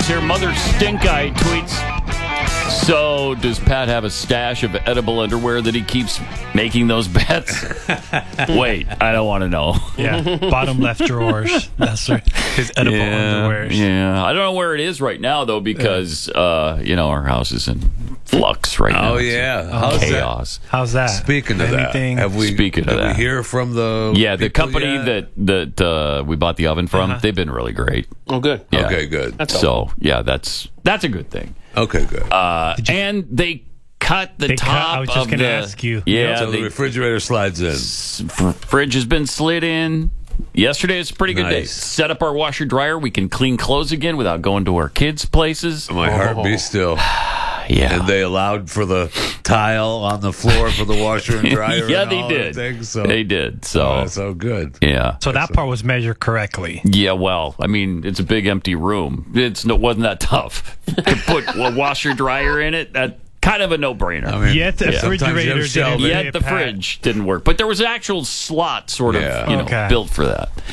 tweets here. Mother Stink Eye tweets, so does Pat have a stash of edible underwear that he keeps making those bets? Wait, I don't want to know. Yeah, bottom left drawers. That's his edible underwear. Yeah, I don't know where it is right now, though, because, our house is in flux right now. Oh, yeah. How's chaos. How's that? Speaking of Anything? that, Speaking of that, we hear from the the company that we bought the oven from, they've been really great. Oh, good. Yeah. Okay, good. That's a good thing. Okay, good. And they cut the top I was just going to ask you. Yeah, so the refrigerator slides in. Fridge has been slid in. Yesterday was a pretty good day. Nice. Set up our washer dryer. We can clean clothes again without going to our kids' places. My heart beats still. Yeah. And they allowed for the tile on the floor for the washer and dryer. Yeah, and they all did. the things, so. They did. So, so good. Yeah. So that part was measured correctly. Yeah, well, I mean, it's a big empty room. It wasn't that tough to put a washer dryer in it. That kind of a no-brainer. I mean, Yet the refrigerator didn't do Yet it, the Pat. fridge didn't work, but there was an actual slot sort of Yeah. built for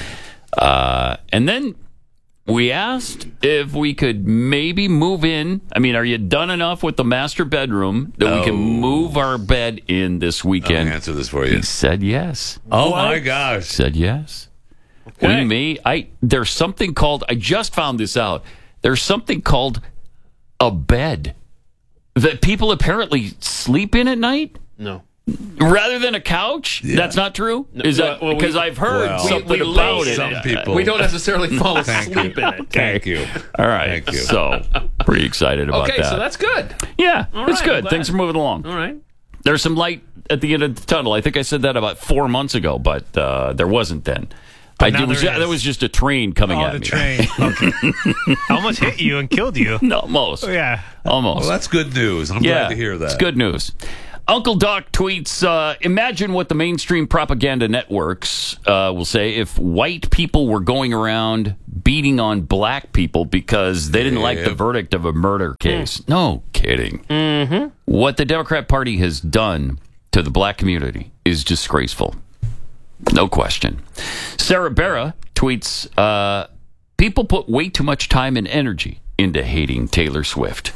that. And then we asked if we could maybe move in. I mean, are you done enough with the master bedroom that we can move our bed in this weekend? I'll answer this for you. He said yes. Oh, my gosh. Said yes. Okay. We may. There's something called. I just found this out. There's something called a bed that people apparently sleep in at night No. rather than a couch. Yeah. That's not true. Is that well, because I've heard well, something we about lay it? some people. We don't necessarily fall asleep in it. Thank you. All right. Thank you. So pretty excited about Okay, that. so that's good. yeah, All it's right, good. I'm glad. Things are moving along. All right. There's some light at the end of the tunnel. I think I said that about 4 months ago, but there wasn't then. now there is. That was just a train coming at the me. train. Okay. Almost hit you and killed you. No, almost. Yeah. Almost. Well, that's good news. I'm glad to hear that. It's good news. Uncle Doc tweets, imagine what the mainstream propaganda networks will say if white people were going around beating on black people because they didn't like the verdict of a murder case. No kidding. Mm-hmm. What the Democrat Party has done to the black community is disgraceful. No question. Sarah Barra tweets, people put way too much time and energy into hating Taylor Swift.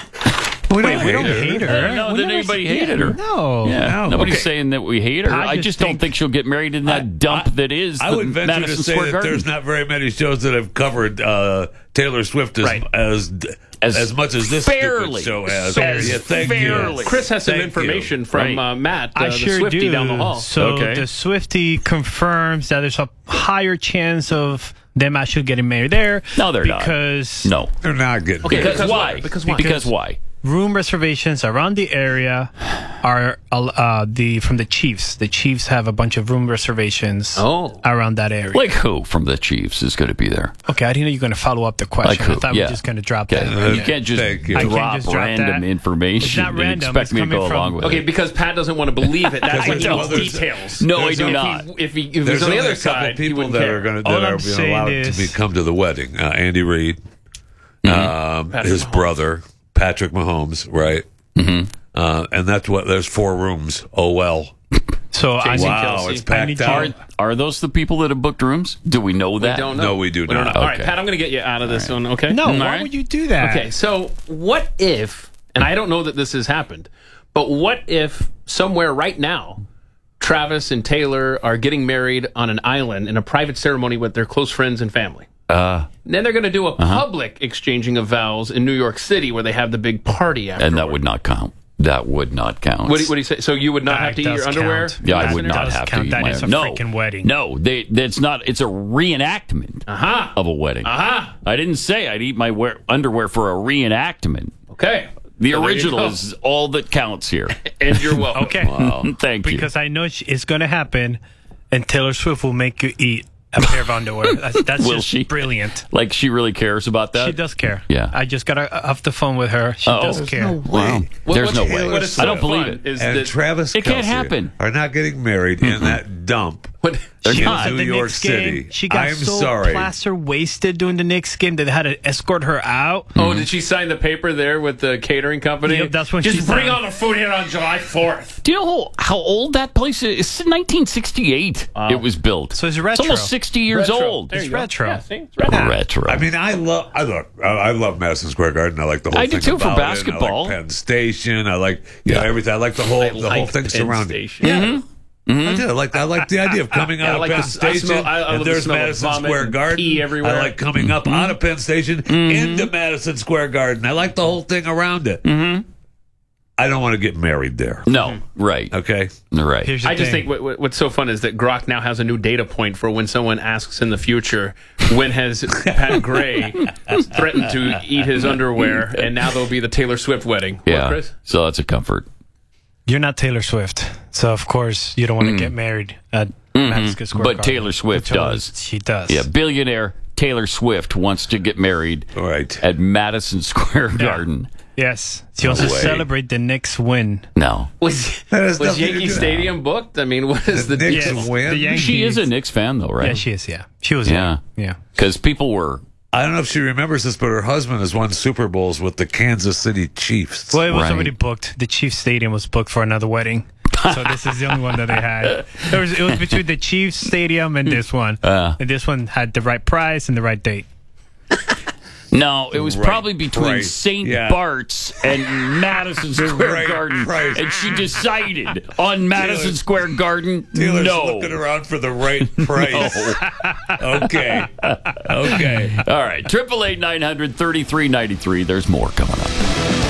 We don't hate her. I don't know that anybody hated her. No. Yeah, No. nobody's saying that we hate her. I I just just don't think she'll get married in that dump that is I the would venture Madison to say Square that Garden. there's not very many shows that have covered Taylor Swift as much as this fairly. stupid show has. As Thank fairly. you. Chris has some Thank information you. from Right. Matt, I the sure Swiftie do. down the hall. So Okay. the Swiftie confirms that there's a higher chance of them actually getting married there. No, they're not. Because No. They're not getting Okay, married. Because why? Because why? Because why? room reservations around the area are from the Chiefs. The Chiefs have a bunch of room reservations around that area. Like who from the Chiefs is going to be there? Okay, I didn't know you were going to follow up the question. Like who? I thought we Yeah. were just going to drop Okay. that. You can't just Thank you. I can't drop just drop random that. information It's not and random. expect It's me to coming go from- along with Okay, it. because Pat doesn't want to believe it. That's why he Well, needs there's- details. No, I There's do only- not. If he There's was on the only other a couple side, he people wouldn't that care. are going to All that I'm are being saying allowed is- to come to the wedding. Andy Reid, his Mahomes. brother Patrick Mahomes, right? Mm-hmm. And that's what. There's 4 rooms. Oh well. So I Jason need, Kelsey. It's I need packed you- out. Are those the people that have booked rooms? Do we know that? We don't know. No, we do don't not. know. All right, Okay. Pat, I'm going to get you out of this one, okay? No, All why right. would you do that? Okay, so what if, and I don't know that this has happened, but what if somewhere right now, Travis and Taylor are getting married on an island in a private ceremony with their close friends and family? Then they're going to do a public exchanging of vows in New York City where they have the big party afterward. And that would not count. That would not count. What do you say? So you would not That have to eat does your underwear? count. Yeah, I would That not does have to count. eat That my is a no. freaking wedding. No, that's not. It's a reenactment of a wedding. I didn't say I'd eat my underwear for a reenactment. Okay. The So there you original go. is all that counts here. And you're welcome. Okay. Wow. Thank you. Because I know it's going to happen, and Taylor Swift will make you eat a pair of underwear. That's Will just she? brilliant. Like she really cares about that? She does care. Yeah. I just got off the phone with her. She does care. Wow. There's no way. What is I don't so believe fun it. is And that Travis It can't Kelce happen. are not getting married in that dump. what, They're She was not. at New the York Knicks game. City. She got I'm so sorry. plaster wasted during the Knicks game that they had to escort her out. Oh, did she sign the paper there with the catering company? Yep, that's when she Just bring signed. all the food here on July 4th. Do you know how old that place is? It's 1968. It was built. So it's It's retro. almost 60 years Retro. old. There It's you go. retro. Yeah, see? It's retro. Retro. I mean, I love Madison Square Garden. I like the whole I thing do too, for about it. basketball. I like Penn Station. I like everything. I like the whole thing Penn surrounding. Station. Yeah. I do. I like the idea of coming out I of like Penn the- I Station, smell- I love and the there's smell of Madison vomit Square and Garden. pee everywhere. I like coming up out of Penn Station into Madison Square Garden. I like the whole thing around it. I don't want to get married there. no, right. Okay. Right. Here's the I just thing. think what's so fun is that Grok now has a new data point for when someone asks in the future, when has Pat Gray threatened to eat his underwear, and now there'll be the Taylor Swift wedding. What, Yeah. Chris? So that's a comfort. You're not Taylor Swift, so of course you don't want to get married at Madison Square But Garden. Taylor Swift does. She does. Yeah, billionaire Taylor Swift wants to get married All right. at Madison Square Garden. Yes. She wants to way. celebrate the Knicks win. No. Was has nothing to Yankee do- Stadium booked? I mean, what is the Knicks deal? win? The Yankees. She is a Knicks fan, though, right? Yeah, she is. Yeah, she was. Yeah. Yeah. Because people were. I don't know if she remembers this, but her husband has won Super Bowls with the Kansas City Chiefs. Well, it was Right. already booked. The Chiefs Stadium was booked for another wedding, so this is the only one that they had. It was between the Chiefs Stadium and this one, and this one had the right price and the right date. No, it was Right probably between price. St. Yeah. Bart's and Madison Square right Garden. price. And she decided on Madison Taylor- Square Garden, Taylor's no. looking around for the right price. Okay. Okay. All right, 888-900-3393. There's more coming up.